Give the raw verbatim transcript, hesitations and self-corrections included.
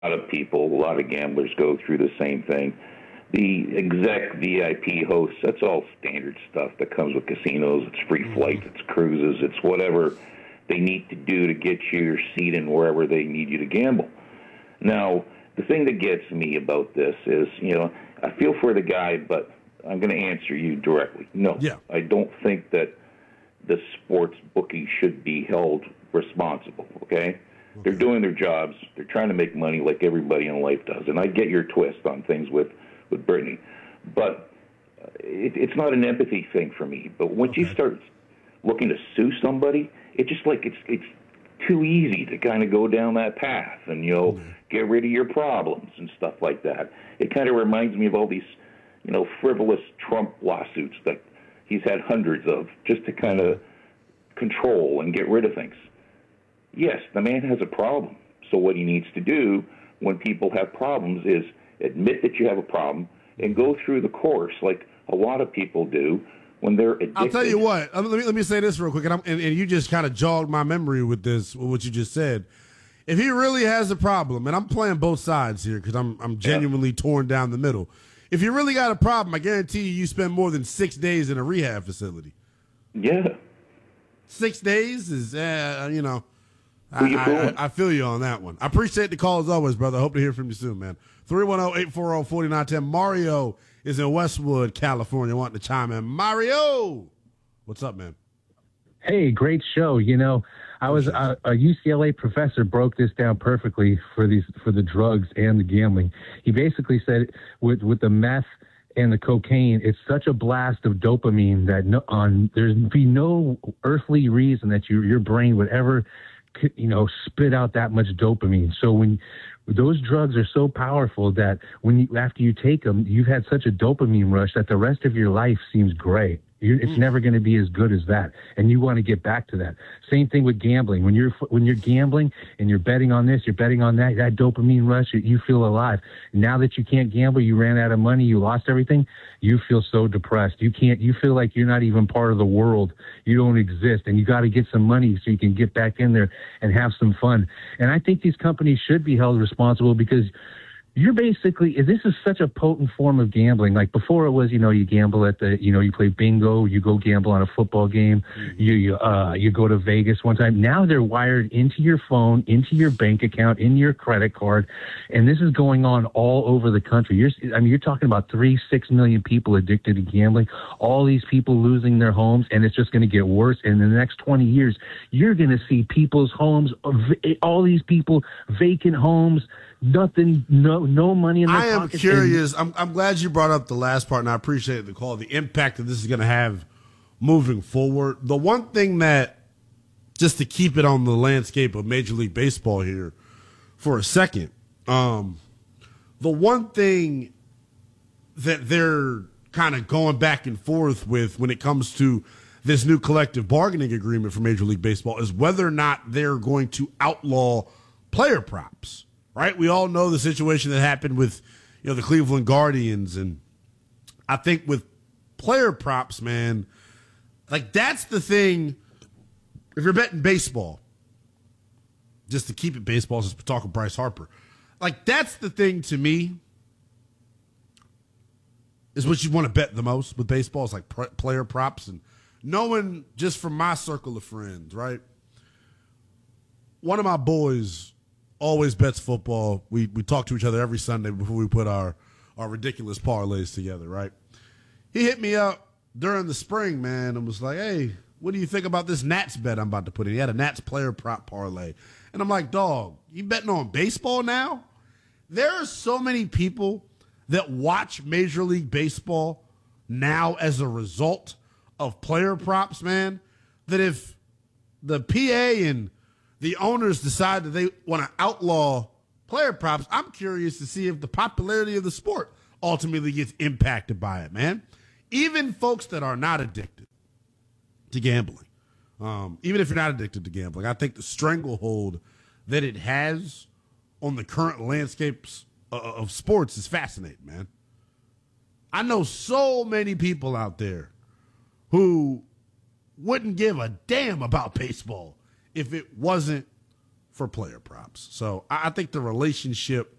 lot of people, a lot of gamblers go through the same thing. The exec V I P hosts, that's all standard stuff that comes with casinos. It's free flights, it's cruises, it's whatever they need to do to get you your seat in wherever they need you to gamble. Now, the thing that gets me about this is, you know, I feel for the guy, but I'm going to answer you directly. No, yeah. I don't think that the sports bookie should be held responsible, okay? okay? They're doing their jobs. They're trying to make money like everybody in life does. And I get your twist on things with, with Brittany. But it, it's not an empathy thing for me. But once okay. you start looking to sue somebody, it's just like it's it's too easy to kind of go down that path and, you know, mm-hmm. get rid of your problems and stuff like that. It kind of reminds me of all these, you know, frivolous Trump lawsuits that he's had hundreds of just to kind of control and get rid of things. Yes, the man has a problem. So what he needs to do when people have problems is admit that you have a problem and go through the course like a lot of people do when they're addicted. I'll tell you what. Let me, let me say this real quick, and, I'm, and, and you just kind of jogged my memory with this, with what you just said. If he really has a problem, and I'm playing both sides here because I'm, I'm genuinely yeah. torn down the middle. If you really got a problem, I guarantee you you spend more than six days in a rehab facility. Yeah. Six days is, uh, you know, Who I, you I, I feel you on that one. I appreciate the call as always, brother. I hope to hear from you soon, man. three one zero, eight four zero, four nine one zero. Mario is in Westwood, California, wanting to chime in. Mario, what's up, man? Hey, great show. You know, I was uh, a U C L A professor broke this down perfectly for these for the drugs and the gambling. He basically said with with the meth and the cocaine, it's such a blast of dopamine that no, on there's be no earthly reason that you, your brain would ever, you know, spit out that much dopamine. So when those drugs are so powerful that when you, after you take them, you've had such a dopamine rush that the rest of your life seems gray. You're, it's never going to be as good as that, and you want to get back to that. Same thing with gambling. When you're when you're gambling and you're betting on this, you're betting on that, that dopamine rush, you feel alive. Now that you can't gamble, you ran out of money, you lost everything, you feel so depressed. You can't. You feel like you're not even part of the world. You don't exist, and you got to get some money so you can get back in there and have some fun. And I think these companies should be held responsible because you're basically, this is such a potent form of gambling. Like before it was, you know, you gamble at the, you know, you play bingo, you go gamble on a football game, mm-hmm. you, you, uh, you go to Vegas one time. Now they're wired into your phone, into your bank account, in your credit card. And this is going on all over the country. You're, I mean, you're talking about three, six million people addicted to gambling, all these people losing their homes, and it's just going to get worse. And in the next twenty years, you're going to see people's homes, all these people, vacant homes, nothing, no, no money in their I am pockets. curious. I'm, I'm glad you brought up the last part, and I appreciate the call. The impact that this is going to have moving forward. The one thing that, just to keep it on the landscape of Major League Baseball here for a second, um, the one thing that they're kind of going back and forth with when it comes to this new collective bargaining agreement for Major League Baseball is whether or not they're going to outlaw player props. Right? We all know the situation that happened with, you know, the Cleveland Guardians. And I think with player props, man, like that's the thing. If you're betting baseball, just to keep it baseball, since we're talking Bryce Harper, like that's the thing to me is what you want to bet the most with baseball is like pr- player props. And knowing just from my circle of friends, right? One of my boys always bets football. We we talk to each other every Sunday before we put our, our ridiculous parlays together, right? He hit me up during the spring, man, and was like, hey, what do you think about this Nats bet I'm about to put in? He had a Nats player prop parlay. And I'm like, dog, you betting on baseball now? There are so many people that watch Major League Baseball now as a result of player props, man, that if the P A and the owners decide that they want to outlaw player props, I'm curious to see if the popularity of the sport ultimately gets impacted by it, man. Even folks that are not addicted to gambling, um, even if you're not addicted to gambling, I think the stranglehold that it has on the current landscapes of sports is fascinating, man. I know so many people out there who wouldn't give a damn about baseball if it wasn't for player props. So I, I think the relationship